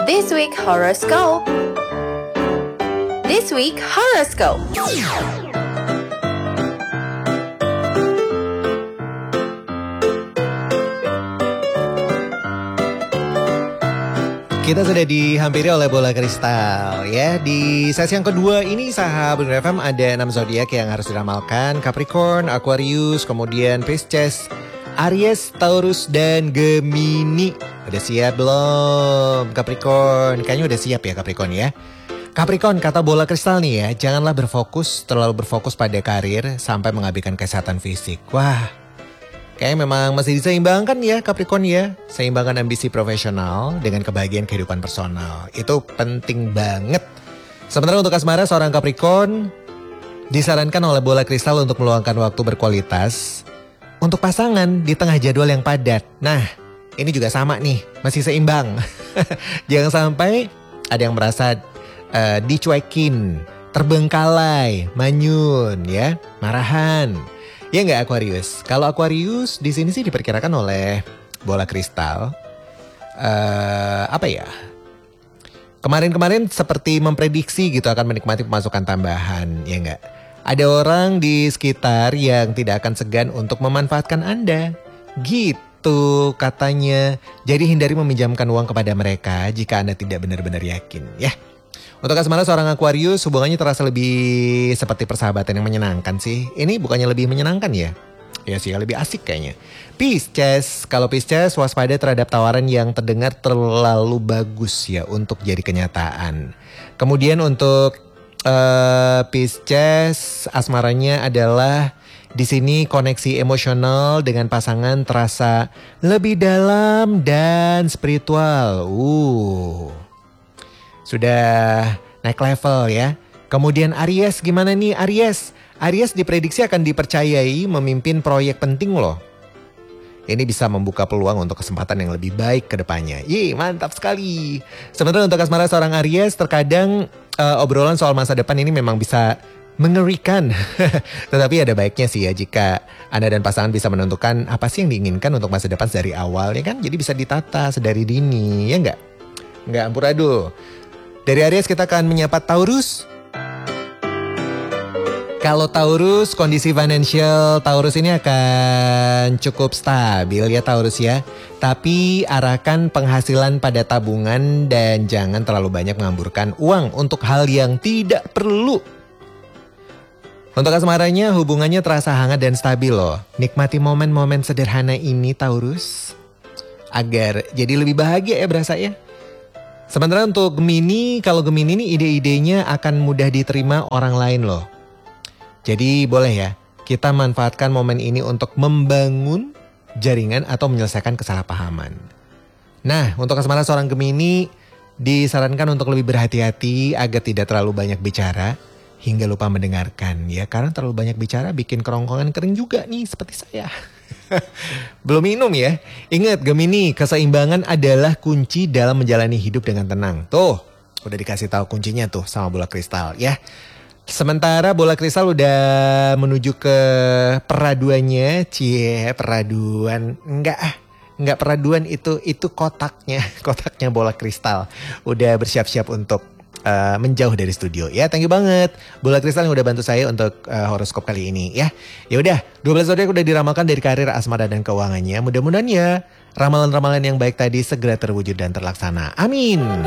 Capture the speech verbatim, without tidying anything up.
This week horoscope. This week horoscope. Kita sudah dihampiri oleh bola kristal ya. Di sesi yang kedua ini sahabat F M ada enam zodiak yang harus diramalkan. Capricorn, Aquarius, kemudian Pisces, Aries, Taurus, dan Gemini. Udah siap belum Capricorn? Kayaknya udah siap ya Capricorn ya. Capricorn, kata bola kristal nih ya, janganlah berfokus, terlalu berfokus pada karir sampai mengabaikan kesehatan fisik. Wah, kayaknya memang masih diseimbangkan ya Capricorn ya. Seimbangkan ambisi profesional dengan kebahagiaan kehidupan personal. Itu penting banget. Sementara untuk asmara seorang Capricorn disarankan oleh bola kristal untuk meluangkan waktu berkualitas untuk pasangan di tengah jadwal yang padat. Nah, ini juga sama nih, masih seimbang. Jangan sampai ada yang merasa uh, dicuekin, terbengkalai, manyun ya, marahan. Ya nggak Aquarius? Kalau Aquarius di sini sih diperkirakan oleh bola kristal uh, apa ya? Kemarin-kemarin seperti memprediksi gitu akan menikmati pemasukan tambahan, ya nggak? Ada orang di sekitar yang tidak akan segan untuk memanfaatkan Anda. Gitu katanya. Jadi hindari meminjamkan uang kepada mereka jika Anda tidak benar-benar yakin ya. Untuk asmara seorang Aquarius, hubungannya terasa lebih seperti persahabatan yang menyenangkan sih. Ini bukannya lebih menyenangkan ya? Ya sih, lebih asik kayaknya. Pisces, kalau Pisces waspada terhadap tawaran yang terdengar terlalu bagus ya untuk jadi kenyataan. Kemudian untuk uh, Pisces, asmaranya adalah di sini koneksi emosional dengan pasangan terasa lebih dalam dan spiritual. Uh. Sudah naik level ya. Kemudian Aries, gimana nih Aries? Aries diprediksi akan dipercayai memimpin proyek penting loh. Ini bisa membuka peluang untuk kesempatan yang lebih baik ke depannya. Yeay, mantap sekali. Sementara untuk asmara seorang Aries, terkadang uh, obrolan soal masa depan ini memang bisa mengerikan. Tetapi ada baiknya sih ya jika Anda dan pasangan bisa menentukan apa sih yang diinginkan untuk masa depan dari awal ya kan. Jadi bisa ditata sedari dini ya enggak? Enggak amburadul. Dari Aries kita akan menyapa Taurus. Kalau Taurus, kondisi financial Taurus ini akan cukup stabil ya Taurus ya. Tapi arahkan penghasilan pada tabungan dan jangan terlalu banyak mengamburkan uang untuk hal yang tidak perlu. Untuk asmaranya hubungannya terasa hangat dan stabil loh. Nikmati momen-momen sederhana ini Taurus. Agar jadi lebih bahagia ya berasa ya. Sementara untuk Gemini, kalau Gemini ini ide-idenya akan mudah diterima orang lain loh. Jadi boleh ya, kita manfaatkan momen ini untuk membangun jaringan atau menyelesaikan kesalahpahaman. Nah, untuk asmara seorang Gemini, disarankan untuk lebih berhati-hati agar tidak terlalu banyak bicara hingga lupa mendengarkan ya. Karena terlalu banyak bicara bikin kerongkongan kering juga nih seperti saya. Belum minum ya. Ingat Gemini, keseimbangan adalah kunci dalam menjalani hidup dengan tenang. Tuh, udah dikasih tahu kuncinya tuh sama bola kristal ya. Sementara bola kristal udah menuju ke peraduannya. Cie, peraduan. Enggak ah, enggak peraduan itu itu kotaknya, kotaknya bola kristal. Udah bersiap-siap untuk uh, menjauh dari studio ya. Thank you banget bola kristal yang udah bantu saya untuk uh, horoskop kali ini ya. Ya udah, dua belas zodiak udah diramalkan dari karir, asmara dan keuangannya. Mudah-mudahan ya ramalan-ramalan yang baik tadi segera terwujud dan terlaksana. Amin.